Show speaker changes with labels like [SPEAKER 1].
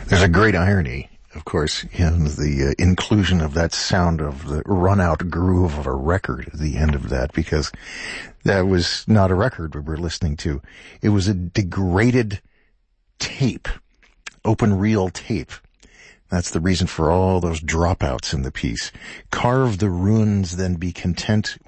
[SPEAKER 1] There's a great irony, of course, in the inclusion of that sound of the run-out groove of a record at the end of that, because that was not a record we were listening to. It was a degraded tape, open reel tape. That's the reason for all those dropouts in the piece. Carve the runes, then be content